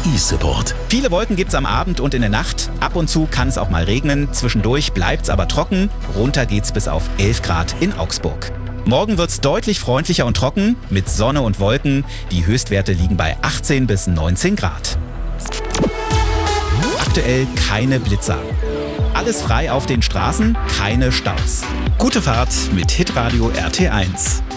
E-Support. Viele Wolken gibt's am Abend und in der Nacht. Ab und zu kann es auch mal regnen. Zwischendurch bleibt's aber trocken. Runter geht's bis auf 11 Grad in Augsburg. Morgen wird's deutlich freundlicher und trocken mit Sonne und Wolken. Die Höchstwerte liegen bei 18 bis 19 Grad. Aktuell keine Blitzer. Alles frei auf den Straßen, keine Staus. Gute Fahrt mit Hitradio RT1.